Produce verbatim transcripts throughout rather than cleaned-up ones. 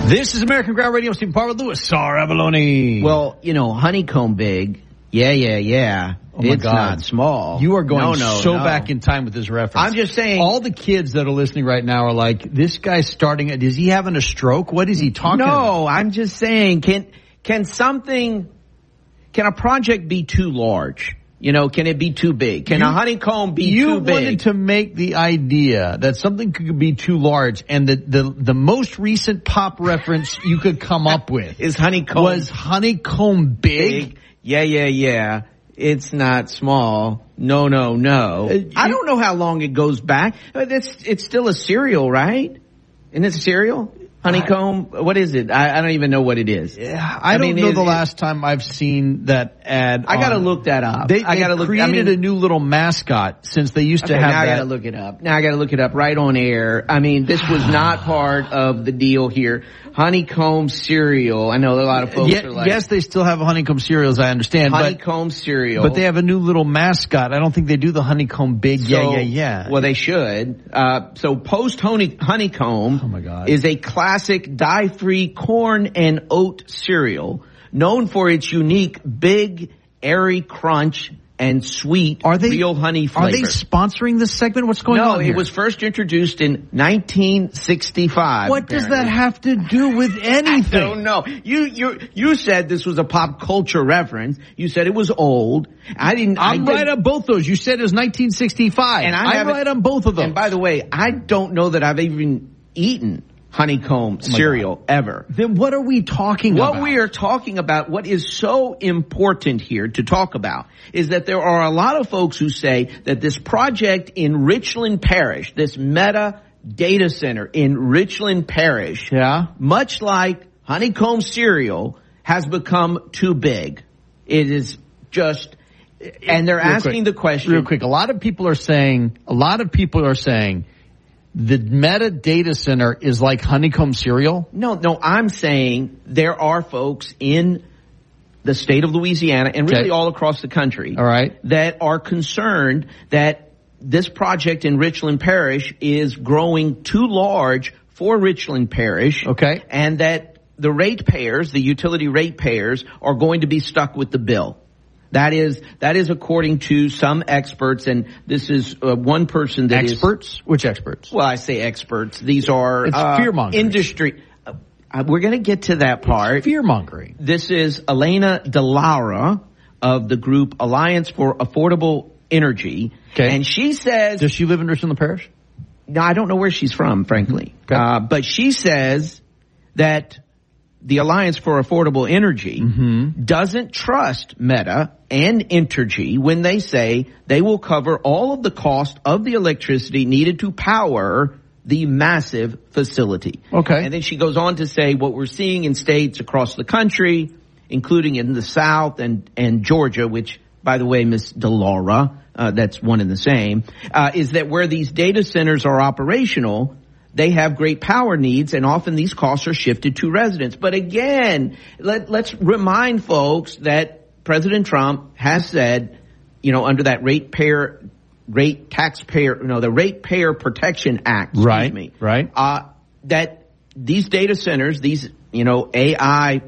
This is American Ground Radio. Steve Parr with Louis Sar Abalone. Well, you know, honeycomb big. Yeah, yeah, yeah. Oh my it's God. not small. You are going no, no, so no. back in time with this reference. I'm just saying. All the kids that are listening right now are like, this guy's starting, is he having a stroke? What is he talking no, about? No, I'm just saying, can can something, can a project be too large? You know, can it be too big? Can you, a honeycomb be you too big? You wanted to make the idea that something could be too large, and the, the, the most recent pop reference you could come up with is honeycomb. Was honeycomb big? big? Yeah, yeah, yeah. It's not small. No, no, no. Uh, I don't know how long it goes back. It's, it's still a cereal, right? Isn't it a cereal? Honeycomb, I, what is it? I, I don't even know what it is. Yeah, I, I don't mean, know the it, last time I've seen that ad. I got to look that up. They, I got to look. Created I mean, a new little mascot since they used okay, to have now that. I got to look it up. Now I got to look it up right on air. I mean, this was not part of the deal here. Honeycomb cereal. I know a lot of folks yeah, are like, yes, they still have honeycomb cereal, as I understand. Honeycomb but, cereal, but they have a new little mascot. I don't think they do the honeycomb big. So, yeah, yeah, yeah. Well, they should. Uh, so post honey honeycomb oh my God. is a classic dye-free corn and oat cereal known for its unique big, airy crunch and sweet are they, real honey flavor. Are they sponsoring this segment? What's going no, on here? No, it was first introduced in nineteen sixty-five. What apparently. does that have to do with anything? I don't know. You you you said this was a pop culture reference. You said it was old. I didn't. I'm I right on both those. You said it was nineteen sixty-five. And I'm right on both of those. And by the way, I don't know that I've even eaten honeycomb oh cereal God. ever. Then what are we talking what about? What we are talking about, what is so important here to talk about, is that there are a lot of folks who say that this project in Richland Parish, this Meta data center in Richland Parish, yeah, much like honeycomb cereal, has become too big. It is just, and they're real asking quick, the question. Real quick, a lot of people are saying, a lot of people are saying, the Meta data center is like honeycomb cereal? No, no, I'm saying there are folks in the state of Louisiana and really okay. all across the country all right. that are concerned that this project in Richland Parish is growing too large for Richland Parish. Okay. And that the ratepayers, the utility ratepayers, are going to be stuck with the bill. That is, that is according to some experts, and this is uh, one person that experts? is... Experts? Which experts? Well, I say experts. These are... It's uh, fear-mongering. Industry... Uh, we're going to get to that part. It's fear-mongering. This is Elena DeLaura of the group Alliance for Affordable Energy. Okay. And she says... Does she live in Richland Parish? No, I don't know where she's from, frankly. Okay. Uh, but she says that the Alliance for Affordable Energy mm-hmm. doesn't trust Meta and Entergy when they say they will cover all of the cost of the electricity needed to power the massive facility. Okay. And then she goes on to say what we're seeing in states across the country, including in the South and, and Georgia, which, by the way, Miss DeLaura, uh, that's one and the same, uh, is that where these data centers are operational, they have great power needs, and often these costs are shifted to residents. But again, let, let's remind folks that President Trump has said, you know, under that ratepayer, rate taxpayer, no, the Ratepayer Protection Act, excuse right, me, right, uh, that these data centers, these, you know, A I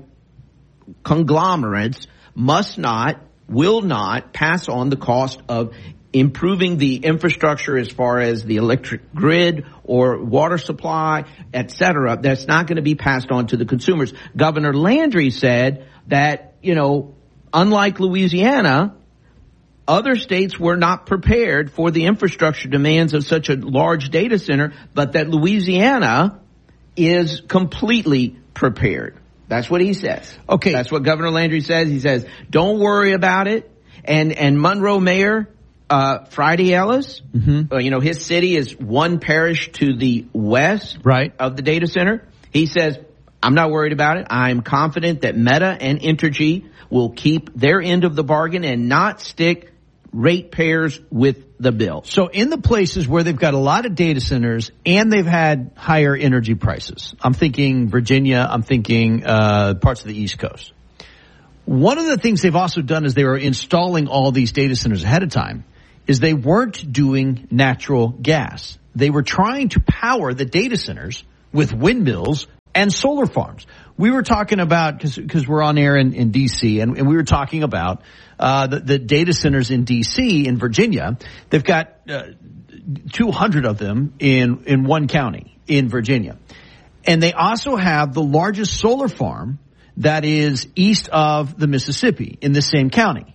conglomerates must not, will not pass on the cost of improving the infrastructure as far as the electric grid or water supply, et cetera. That's not going to be passed on to the consumers. Governor Landry said that, you know, unlike Louisiana, other states were not prepared for the infrastructure demands of such a large data center, but that Louisiana is completely prepared. That's what he says. Okay. That's what Governor Landry says. He says, don't worry about it. And, and Monroe Mayor, Uh, Friday Ellis, mm-hmm. uh, you know, his city is one parish to the west right. of the data center. He says, I'm not worried about it. I'm confident that Meta and Entergy will keep their end of the bargain and not stick ratepayers with the bill. So in the places where they've got a lot of data centers and they've had higher energy prices, I'm thinking Virginia, I'm thinking uh, parts of the East Coast. One of the things they've also done is they were installing all these data centers ahead of time is they weren't doing natural gas. They were trying to power the data centers with windmills and solar farms. We were talking about, because because we're on air in, in D C, and, and we were talking about uh the, the data centers in D C, in Virginia. They've got uh, two hundred of them in, in one county in Virginia. And they also have the largest solar farm that is east of the Mississippi in the same county.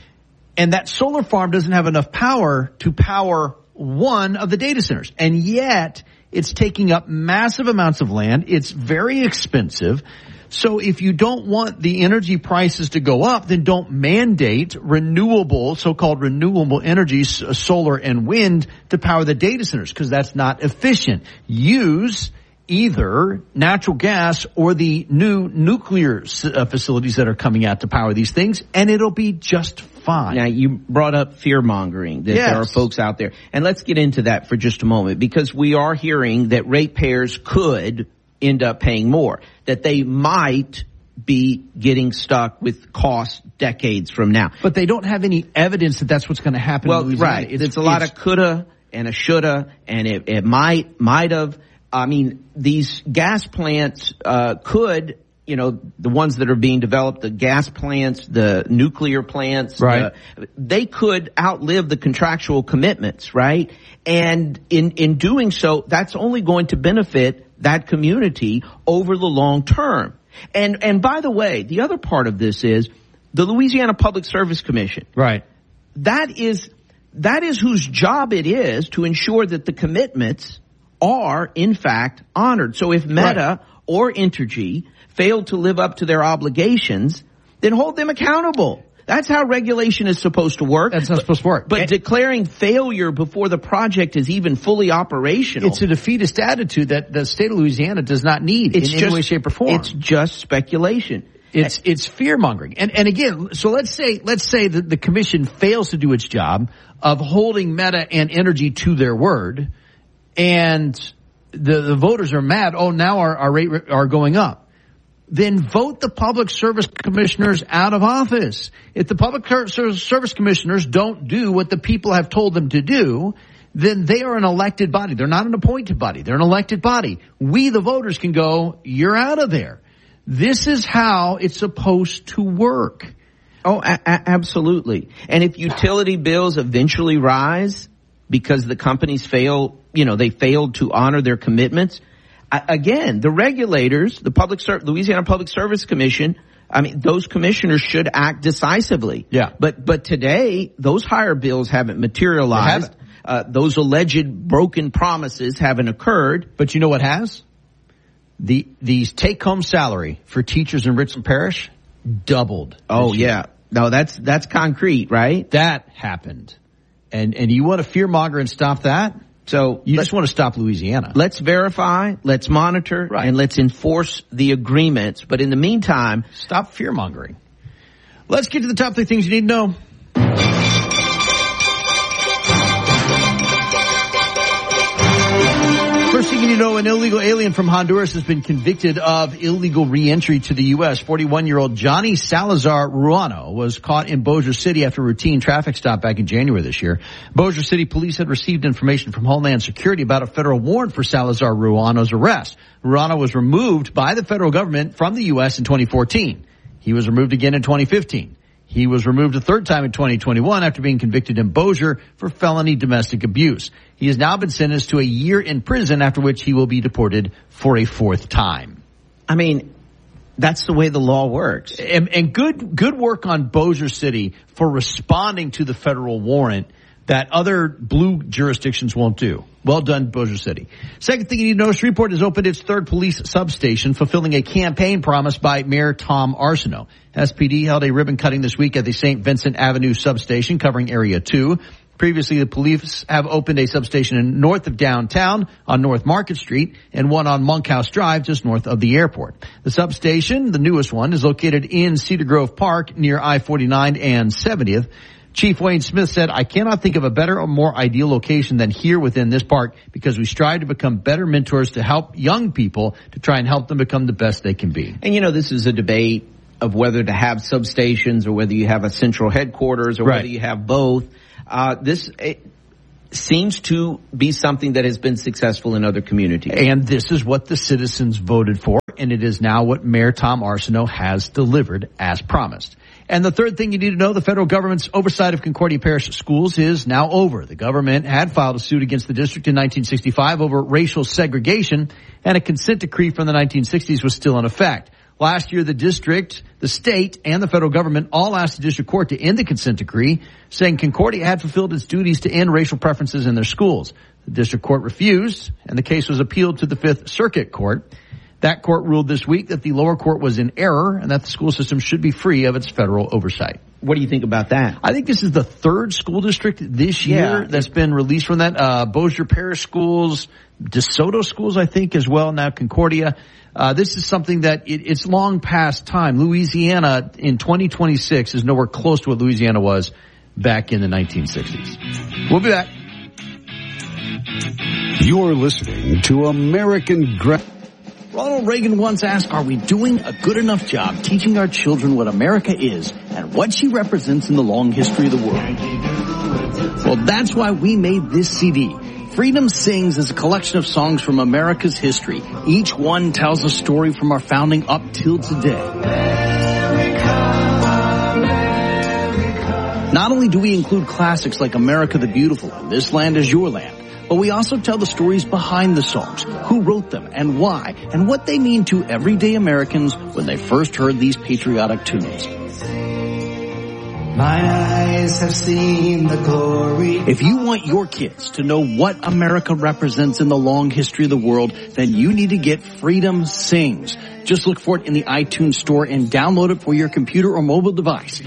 And that solar farm doesn't have enough power to power one of the data centers. And yet it's taking up massive amounts of land. It's very expensive. So if you don't want the energy prices to go up, then don't mandate renewable, so-called renewable energy, solar and wind, to power the data centers, because that's not efficient. Use either natural gas or the new nuclear uh, facilities that are coming out to power these things, and it'll be just fine. Now, you brought up fear-mongering, that yes. there are folks out there. And let's get into that for just a moment, because we are hearing that ratepayers could end up paying more, that they might be getting stuck with costs decades from now. But they don't have any evidence that that's what's going to happen well, in Louisiana. Right. It's, it's a lot of coulda and a shoulda, and it, it might, might have. I mean, these gas plants uh could, you know, the ones that are being developed, the gas plants, the nuclear plants, right. uh, they could outlive the contractual commitments, right? And in, in doing so, that's only going to benefit that community over the long term. And, and by the way, the other part of this is the Louisiana Public Service Commission. Right. That is, that is whose job it is to ensure that the commitments are, in fact, honored. So if Meta right. or Entergy failed to live up to their obligations, then hold them accountable. That's how regulation is supposed to work. That's not but, supposed to work. But and declaring failure before the project is even fully operational. It's a defeatist attitude that the state of Louisiana does not need it's in just, any way, shape, or form. It's just speculation. It's it's fear mongering. And and again, so let's say let's say that the commission fails to do its job of holding Meta and Entergy to their word, and the, the voters are mad. Oh, now our, our rate are going up. Then vote the public service commissioners out of office. If the public service commissioners don't do what the people have told them to do, then they are an elected body. They're not an appointed body. They're an elected body. We, the voters, can go, you're out of there. This is how it's supposed to work. Oh, a- a- absolutely. And if utility bills eventually rise because the companies fail, you know, they failed to honor their commitments, I, again, the regulators, the public Ser- Louisiana Public Service Commission, I mean, those commissioners should act decisively. Yeah. But, but today, those higher bills haven't materialized. Haven't. Uh, those alleged broken promises haven't occurred. But you know what has? The, these take-home salary for teachers in Richland Parish doubled. Oh, yeah. No, that's, that's concrete, right? That happened. And, and you want to fear-monger and stop that? So you just want to stop Louisiana. Let's verify, let's monitor, right. and let's enforce the agreements. But in the meantime, stop fear-mongering. Let's get to the top three things you need to know. First thing you need to know, an illegal alien from Honduras has been convicted of illegal re-entry to the U S. forty-one-year-old Johnny Salazar Ruano was caught in Bossier City after a routine traffic stop back in January this year. Bossier City police had received information from Homeland Security about a federal warrant for Salazar Ruano's arrest. Ruano was removed by the federal government from the U S in twenty fourteen. He was removed again in twenty fifteen. He was removed a third time in twenty twenty-one after being convicted in Bossier for felony domestic abuse. He has now been sentenced to a year in prison, after which he will be deported for a fourth time. I mean, that's the way the law works. And, and good, good work on Bossier City for responding to the federal warrant that other blue jurisdictions won't do. Well done, Bossier City. Second thing you need to know, Shreveport has opened its third police substation, fulfilling a campaign promise by Mayor Tom Arsenault. S P D held a ribbon cutting this week at the Saint Vincent Avenue substation covering Area two. Previously, the police have opened a substation in north of downtown on North Market Street and one on Monkhouse Drive just north of the airport. The substation, the newest one, is located in Cedar Grove Park near I forty-nine and seventieth. Chief Wayne Smith said, I cannot think of a better or more ideal location than here within this park because we strive to become better mentors to help young people to try and help them become the best they can be. And, you know, this is a debate of whether to have substations or whether you have a central headquarters or right. whether you have both. Uh, this it seems to be something that has been successful in other communities. And this is what the citizens voted for. and it is now what Mayor Tom Arsenault has delivered as promised. And the third thing you need to know, the federal government's oversight of Concordia Parish schools is now over. The government had filed a suit against the district in nineteen sixty-five over racial segregation, and a consent decree from the nineteen sixties was still in effect. Last year, the district, the state, and the federal government all asked the district court to end the consent decree, saying Concordia had fulfilled its duties to end racial preferences in their schools. The district court refused, and the case was appealed to the Fifth Circuit Court. That court ruled this week that the lower court was in error and that the school system should be free of its federal oversight. What do you think about that? I think this is the third school district this year Yeah. that's been released from that. Uh, Bossier Parish Schools, DeSoto Schools, I think, as well, now Concordia. Uh, this is something that it, it's long past time. Louisiana in twenty twenty-six is nowhere close to what Louisiana was back in the nineteen sixties. We'll be back. You're listening to American Gra- Ronald Reagan once asked, are we doing a good enough job teaching our children what America is and what she represents in the long history of the world? Well, that's why we made this C D. Freedom Sings is a collection of songs from America's history. Each one tells a story from our founding up till today. America, America. Not only do we include classics like America the Beautiful and This Land Is Your Land, but we also tell the stories behind the songs, who wrote them and why, and what they mean to everyday Americans when they first heard these patriotic tunes. My eyes have seen the glory. If you want your kids to know what America represents in the long history of the world, then you need to get Freedom Sings. Just look for it in the iTunes store and download it for your computer or mobile device.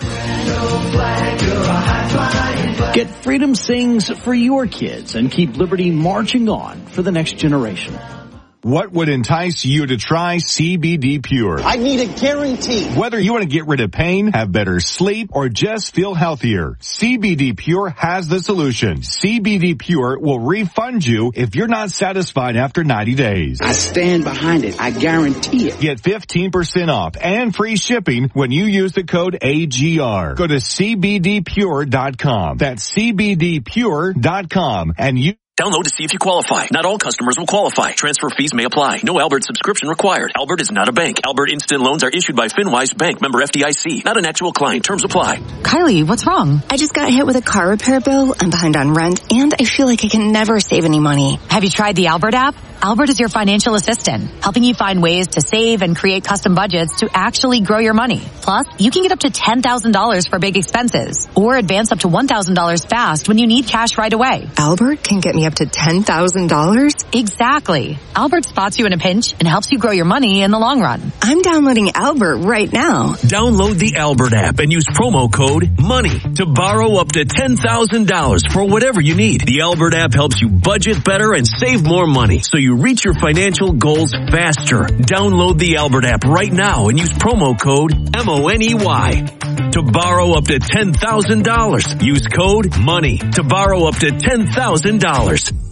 Get Freedom Sings for your kids and keep liberty marching on for the next generation. What would entice you to try C B D Pure? I need a guarantee. Whether you want to get rid of pain, have better sleep, or just feel healthier, C B D Pure has the solution. C B D Pure will refund you if you're not satisfied after ninety days. I stand behind it. I guarantee it. Get fifteen percent off and free shipping when you use the code A G R. Go to C B D pure dot com. That's C B D pure dot com and you Download to see if you qualify. Not all customers will qualify. Transfer fees may apply. No Albert subscription required. Albert is not a bank. Albert Instant Loans are issued by FinWise Bank, member F D I C. Not an actual client. Terms apply. Kylie, what's wrong? I just got hit with a car repair bill. I'm behind on rent, and I feel like I can never save any money. Have you tried the Albert app? Albert is your financial assistant, helping you find ways to save and create custom budgets to actually grow your money. Plus, you can get up to ten thousand dollars for big expenses, or advance up to one thousand dollars fast when you need cash right away. Albert can get me up to ten thousand dollars? Exactly. Albert spots you in a pinch and helps you grow your money in the long run. I'm downloading Albert right now. Download the Albert app and use promo code MONEY to borrow up to ten thousand dollars for whatever you need. The Albert app helps you budget better and save more money, so you reach your financial goals faster. Download the Albert app right now and use promo code M O N E Y to borrow up to ten thousand dollars. Use code MONEY to borrow up to ten thousand dollars.